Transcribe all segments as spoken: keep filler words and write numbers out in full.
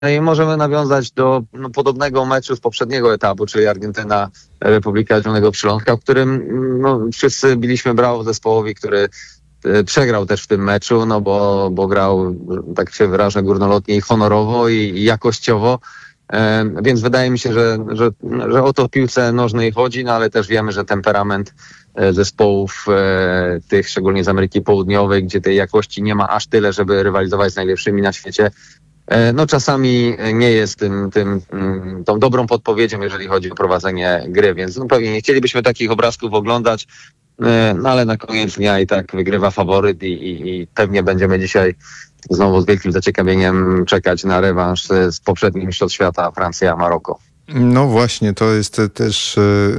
i możemy nawiązać do no, podobnego meczu z poprzedniego etapu, czyli Argentyna, Republika Zielonego Przylądka, w którym no, wszyscy biliśmy brawo zespołowi, który e, przegrał też w tym meczu, no bo, bo grał, tak się wyrażę, górnolotnie i honorowo i, i jakościowo. E, więc wydaje mi się, że, że, że o to w piłce nożnej chodzi, no ale też wiemy, że temperament e, zespołów e, tych, szczególnie z Ameryki Południowej, gdzie tej jakości nie ma aż tyle, żeby rywalizować z najlepszymi na świecie, e, no czasami nie jest tym, tym, mm, tą dobrą podpowiedzią, jeżeli chodzi o prowadzenie gry, więc no pewnie nie chcielibyśmy takich obrazków oglądać, e, no ale na koniec dnia i tak wygrywa faworyt i, i, i pewnie będziemy dzisiaj znowu z wielkim zaciekawieniem czekać na rewanż z poprzednich mistrzostw świata Francja-Maroko. No właśnie, to jest też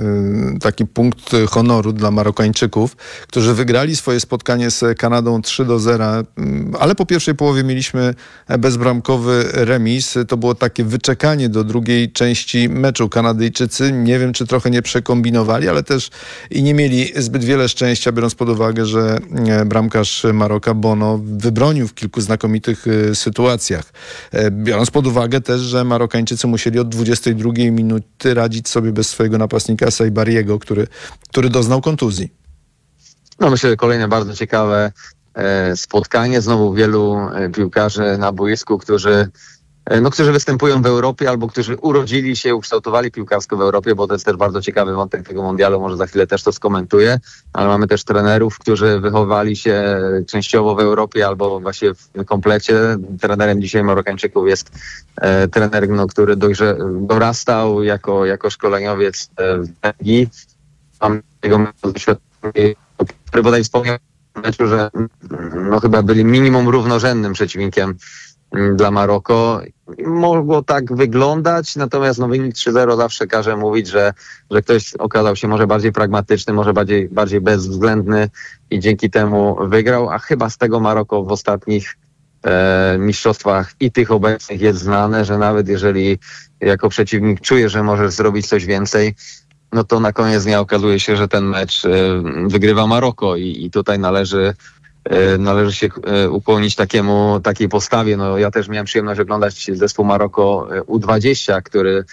taki punkt honoru dla Marokańczyków, którzy wygrali swoje spotkanie z Kanadą trzy do zera, ale po pierwszej połowie mieliśmy bezbramkowy remis. To było takie wyczekanie do drugiej części meczu. Kanadyjczycy, nie wiem, czy trochę nie przekombinowali, ale też i nie mieli zbyt wiele szczęścia, biorąc pod uwagę, że bramkarz Maroka Bono wybronił w kilku znakomitych sytuacjach. Biorąc pod uwagę też, że Marokańczycy musieli od dwudziestej drugiej minuty radzić sobie bez swojego napastnika Saibariego, który, który doznał kontuzji. No myślę, że kolejne bardzo ciekawe e, spotkanie. Znowu wielu e, piłkarzy na boisku, którzy, e, no, którzy występują w Europie albo którzy urodzili się, ukształtowali piłkarsko w Europie, bo to jest też bardzo ciekawy wątek tego mundialu. Może za chwilę też to skomentuję, ale mamy też trenerów, którzy wychowali się częściowo w Europie albo właśnie w komplecie. Trenerem dzisiaj Marokańczyków jest e, trener, no, który dojrze, dorastał jako, jako szkoleniowiec e, w Belgii. Mam jego doświadczenie, który bodaj wspomniał w meczu, że no, chyba byli minimum równorzędnym przeciwnikiem dla Maroko. Mogło tak wyglądać, natomiast no, wynik trzy zero zawsze każe mówić, że, że ktoś okazał się może bardziej pragmatyczny, może bardziej, bardziej bezwzględny i dzięki temu wygrał, a chyba z tego Maroko w ostatnich e, mistrzostwach i tych obecnych jest znane, że nawet jeżeli jako przeciwnik czuje, że możesz zrobić coś więcej, no to na koniec dnia okazuje się, że ten mecz e, wygrywa Maroko i, i tutaj należy Należy się ukłonić takiemu, takiej postawie. No, ja też miałem przyjemność oglądać zespół Maroko U dwadzieścia, który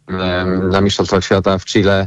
na Mistrzostwach Świata w Chile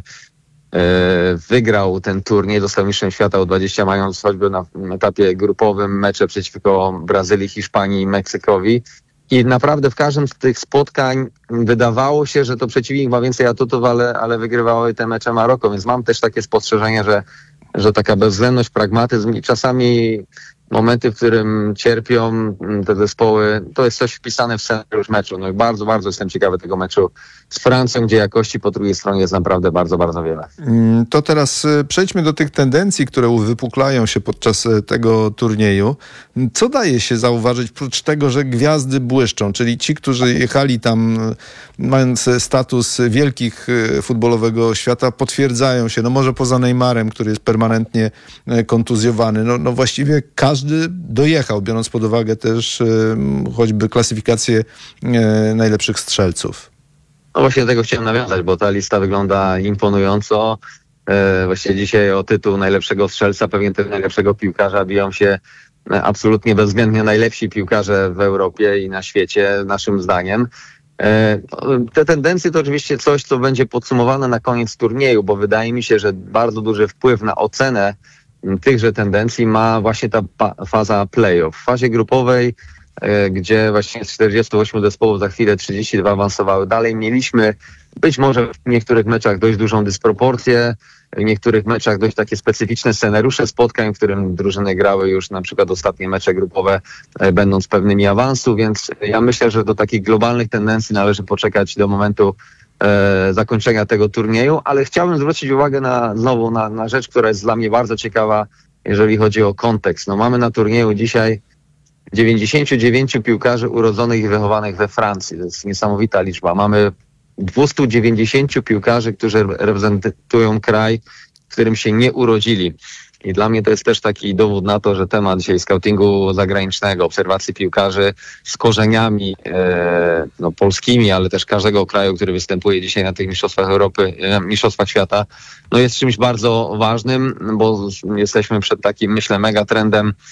wygrał ten turniej, został mistrzem świata U dwadzieścia, mając choćby na etapie grupowym mecze przeciwko Brazylii, Hiszpanii i Meksykowi. I naprawdę w każdym z tych spotkań wydawało się, że to przeciwnik ma więcej atutów, ale, ale wygrywały te mecze Maroko, więc mam też takie spostrzeżenie, że że taka bezwzględność, pragmatyzm i czasami momenty, w którym cierpią te zespoły, to jest coś wpisane w scenariusz meczu. No i bardzo, bardzo jestem ciekawy tego meczu z Francją, gdzie jakości po drugiej stronie jest naprawdę bardzo, bardzo wiele. To teraz przejdźmy do tych tendencji, które uwypuklają się podczas tego turnieju. Co daje się zauważyć, prócz tego, że gwiazdy błyszczą, czyli ci, którzy jechali tam mając status wielkich futbolowego świata, potwierdzają się, no może poza Neymarem, który jest permanentnie kontuzjowany, no, no właściwie każdy dojechał, biorąc pod uwagę też choćby klasyfikację najlepszych strzelców. No właśnie do tego chciałem nawiązać, bo ta lista wygląda imponująco. E, właśnie dzisiaj o tytuł najlepszego strzelca, pewnie też najlepszego piłkarza biją się absolutnie bezwzględnie najlepsi piłkarze w Europie i na świecie, naszym zdaniem. E, te tendencje to oczywiście coś, co będzie podsumowane na koniec turnieju, bo wydaje mi się, że bardzo duży wpływ na ocenę tychże tendencji ma właśnie ta pa- faza play-off. W fazie grupowej, gdzie właśnie z czterdziestu ośmiu zespołów za chwilę trzydzieści dwa awansowały dalej. Mieliśmy być może w niektórych meczach dość dużą dysproporcję, w niektórych meczach dość takie specyficzne scenariusze spotkań, w którym drużyny grały już na przykład ostatnie mecze grupowe, będąc pewnymi awansu, więc ja myślę, że do takich globalnych tendencji należy poczekać do momentu e, zakończenia tego turnieju, ale chciałbym zwrócić uwagę na znowu na, na rzecz, która jest dla mnie bardzo ciekawa, jeżeli chodzi o kontekst. No mamy na turnieju dzisiaj dziewięćdziesięciu dziewięciu piłkarzy urodzonych i wychowanych we Francji. To jest niesamowita liczba. Mamy dwieście dziewięćdziesięciu piłkarzy, którzy reprezentują kraj, w którym się nie urodzili. I dla mnie to jest też taki dowód na to, że temat dzisiaj scoutingu zagranicznego, obserwacji piłkarzy z korzeniami e, no, polskimi, ale też każdego kraju, który występuje dzisiaj na tych mistrzostwach Europy, e, mistrzostwach świata, no jest czymś bardzo ważnym, bo jesteśmy przed takim, myślę, mega trendem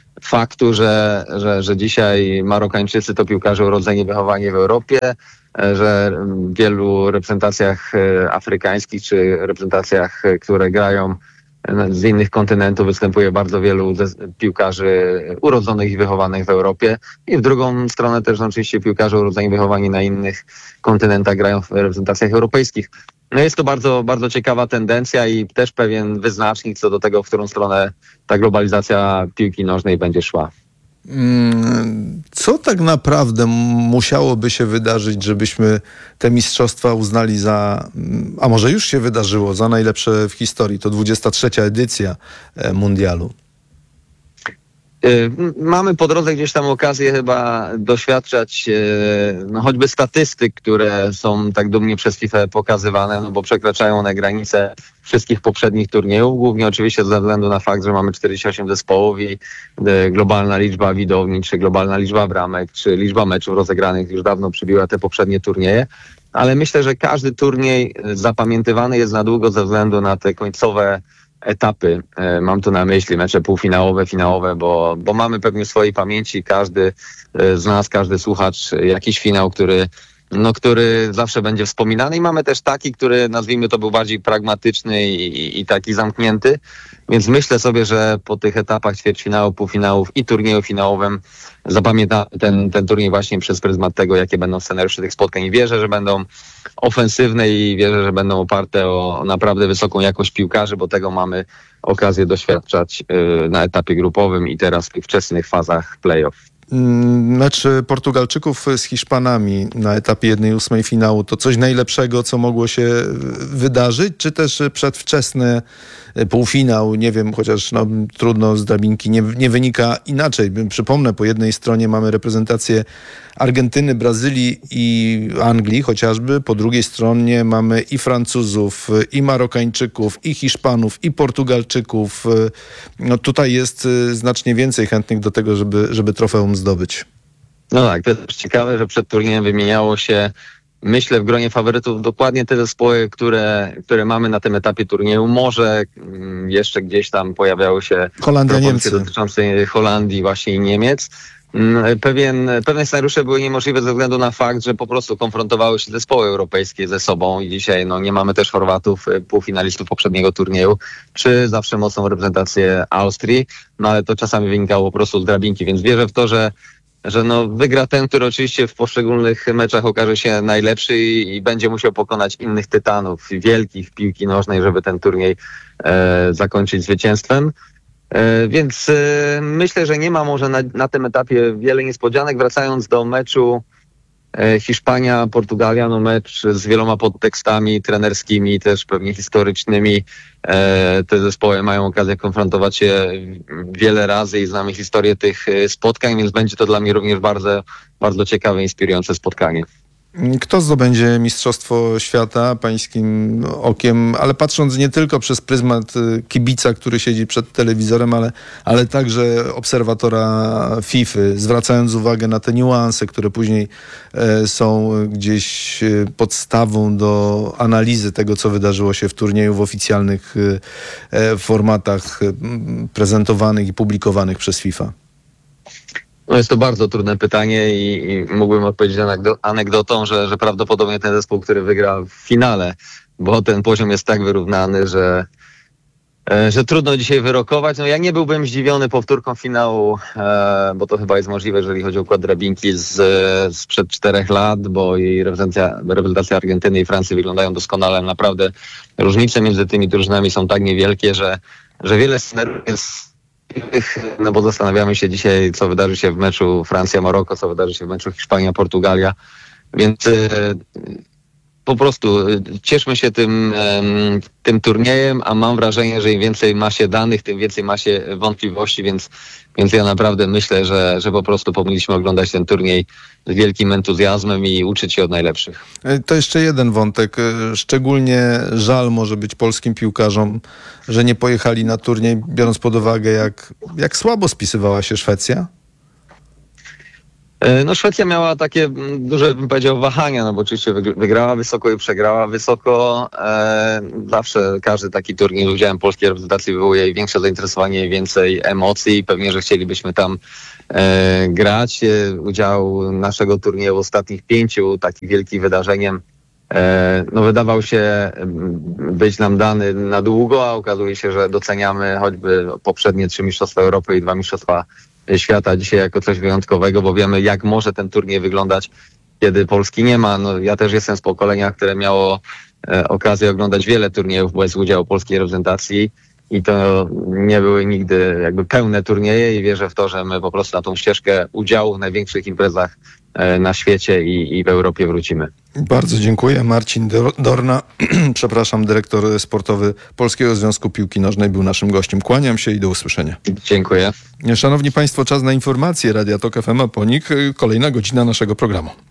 faktu, że, że, że dzisiaj Marokańczycy to piłkarze urodzeni, wychowani w Europie, że w wielu reprezentacjach afrykańskich czy reprezentacjach, które grają z innych kontynentów, występuje bardzo wielu piłkarzy urodzonych i wychowanych w Europie. I w drugą stronę też no, oczywiście piłkarze urodzeni i wychowani na innych kontynentach grają w reprezentacjach europejskich. No jest to bardzo, bardzo ciekawa tendencja i też pewien wyznacznik co do tego, w którą stronę ta globalizacja piłki nożnej będzie szła. Co tak naprawdę musiałoby się wydarzyć, żebyśmy te mistrzostwa uznali za, a może już się wydarzyło, za najlepsze w historii? To dwudziesta trzecia edycja mundialu. Mamy po drodze gdzieś tam okazję chyba doświadczać no, choćby statystyk, które są tak dumnie przez FIFA pokazywane, no bo przekraczają one granice wszystkich poprzednich turniejów, głównie oczywiście ze względu na fakt, że mamy czterdzieści osiem zespołów i globalna liczba widowni, czy globalna liczba bramek, czy liczba meczów rozegranych już dawno przybiła te poprzednie turnieje. Ale myślę, że każdy turniej zapamiętywany jest na długo ze względu na te końcowe etapy. Mam tu na myśli mecze półfinałowe, finałowe, bo, bo mamy pewnie w swojej pamięci każdy z nas, każdy słuchacz jakiś finał, który, no, który zawsze będzie wspominany i mamy też taki, który nazwijmy to był bardziej pragmatyczny i, i taki zamknięty, więc myślę sobie, że po tych etapach ćwierćfinału, półfinałów i turnieju finałowym zapamiętam ten, ten turniej właśnie przez pryzmat tego, jakie będą scenariusze tych spotkań i wierzę, że będą ofensywne i wierzę, że będą oparte o naprawdę wysoką jakość piłkarzy, bo tego mamy okazję doświadczać na etapie grupowym i teraz w tych wczesnych fazach play-off. Mecz Portugalczyków z Hiszpanami na etapie jednej ósmej finału to coś najlepszego, co mogło się wydarzyć, czy też przedwczesny półfinał, nie wiem, chociaż no, trudno z drabinki, nie, nie wynika inaczej. Przypomnę, po jednej stronie mamy reprezentację Argentyny, Brazylii i Anglii chociażby, po drugiej stronie mamy i Francuzów, i Marokańczyków, i Hiszpanów, i Portugalczyków. No, tutaj jest znacznie więcej chętnych do tego, żeby, żeby trofeum zdobyć. No tak, to jest ciekawe, że przed turniejem wymieniało się, myślę, w gronie faworytów dokładnie te zespoły, które, które mamy na tym etapie turnieju. Może jeszcze gdzieś tam pojawiały się Holandia, Niemcy dotyczące Holandii właśnie i Niemiec. Pewien, pewne scenariusze były niemożliwe ze względu na fakt, że po prostu konfrontowały się zespoły europejskie ze sobą i dzisiaj no, nie mamy też Chorwatów, półfinalistów poprzedniego turnieju, czy zawsze mocną reprezentację Austrii, no ale to czasami wynikało po prostu z drabinki, więc wierzę w to, że że no wygra ten, który oczywiście w poszczególnych meczach okaże się najlepszy i, i będzie musiał pokonać innych tytanów, wielkich piłki nożnej, żeby ten turniej e, zakończyć zwycięstwem. E, więc e, myślę, że nie ma może na, na tym etapie wiele niespodzianek. Wracając do meczu e, Hiszpania-Portugalia, no mecz z wieloma podtekstami trenerskimi, też pewnie historycznymi. E, te zespoły mają okazję konfrontować się wiele razy i znamy historię tych spotkań, więc będzie to dla mnie również bardzo, bardzo ciekawe, inspirujące spotkanie. Kto zdobędzie Mistrzostwo Świata pańskim okiem, ale patrząc nie tylko przez pryzmat kibica, który siedzi przed telewizorem, ale, ale także obserwatora FIFA, zwracając uwagę na te niuanse, które później e, są gdzieś podstawą do analizy tego, co wydarzyło się w turnieju w oficjalnych e, formatach prezentowanych i publikowanych przez FIFA. No jest to bardzo trudne pytanie i, i mógłbym odpowiedzieć anegdotą, że, że prawdopodobnie ten zespół, który wygra w finale, bo ten poziom jest tak wyrównany, że, że trudno dzisiaj wyrokować. No ja nie byłbym zdziwiony powtórką finału, e, bo to chyba jest możliwe, jeżeli chodzi o układ drabinki z, sprzed czterech lat, bo i reprezentacja, reprezentacja Argentyny i Francji wyglądają doskonale. Naprawdę różnice między tymi drużynami są tak niewielkie, że, że wiele scenariuszy jest. No bo zastanawiamy się dzisiaj, co wydarzy się w meczu Francja-Maroko, co wydarzy się w meczu Hiszpania-Portugalia, więc y, po prostu y, cieszmy się tym, y, tym turniejem, a mam wrażenie, że im więcej ma się danych, tym więcej ma się wątpliwości, więc, więc ja naprawdę myślę, że, że po prostu powinniśmy oglądać ten turniej z wielkim entuzjazmem i uczyć się od najlepszych. To jeszcze jeden wątek. Szczególnie żal może być polskim piłkarzom, że nie pojechali na turniej, biorąc pod uwagę, jak, jak słabo spisywała się Szwecja. E, No Szwecja miała takie mm, duże, bym powiedział, wahania, no bo oczywiście wygr- wygrała wysoko i przegrała wysoko. E, zawsze każdy taki turniej z udziałem polskiej reprezentacji wywołuje większe zainteresowanie, więcej emocji. Pewnie, że chcielibyśmy tam e, grać. E, udział naszego turnieju w ostatnich pięciu takich wielkim wydarzeniem e, no wydawał się mm, być nam dany na długo, a okazuje się, że doceniamy choćby poprzednie trzy Mistrzostwa Europy i dwa Mistrzostwa Świata dzisiaj jako coś wyjątkowego, bo wiemy, jak może ten turniej wyglądać, kiedy Polski nie ma. No, ja też jestem z pokolenia, które miało e, okazję oglądać wiele turniejów bez udziału polskiej reprezentacji i to nie były nigdy jakby pełne turnieje i wierzę w to, że my po prostu na tą ścieżkę udziału w największych imprezach e, na świecie i, i w Europie wrócimy. Bardzo dziękuję. Marcin Dor- Dorna, przepraszam, dyrektor sportowy Polskiego Związku Piłki Nożnej, był naszym gościem. Kłaniam się i do usłyszenia. Dziękuję. Szanowni Państwo, czas na informacje Radia Tok F M, a po nich kolejna godzina naszego programu.